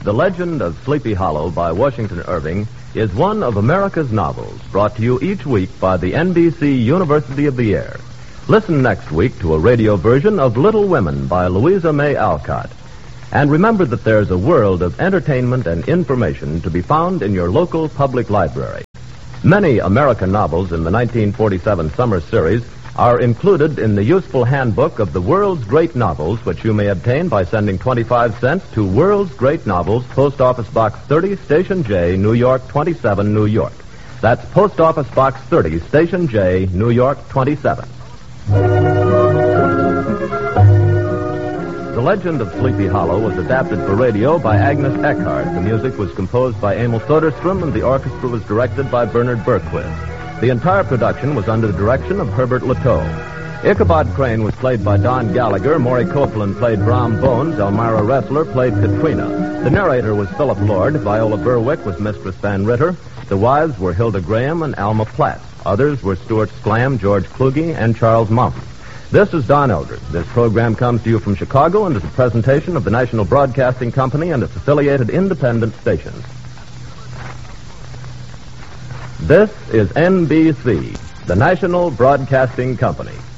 The Legend of Sleepy Hollow by Washington Irving is one of America's novels, brought to you each week by the NBC University of the Air. Listen next week to a radio version of Little Women by Louisa May Alcott. And remember that there's a world of entertainment and information to be found in your local public library. Many American novels in the 1947 summer series are included in the useful handbook of the World's Great Novels, which you may obtain by sending 25 cents to World's Great Novels, Post Office Box 30, Station J, New York 27, New York. That's Post Office Box 30, Station J, New York 27. The Legend of Sleepy Hollow was adapted for radio by Agnes Eckhart. The music was composed by Emil Soderstrom, and the orchestra was directed by Bernard Berquist. The entire production was under the direction of Herbert Latoe. Ichabod Crane was played by Don Gallagher. Maury Copeland played Brom Bones. Elmira Ressler played Katrina. The narrator was Philip Lord. Viola Berwick was Mistress Van Ritter. The wives were Hilda Graham and Alma Platt. Others were Stuart Sklam, George Kluge, and Charles Mountain. This is Don Eldred. This program comes to you from Chicago and is a presentation of the National Broadcasting Company and its affiliated independent stations. This is NBC, the National Broadcasting Company.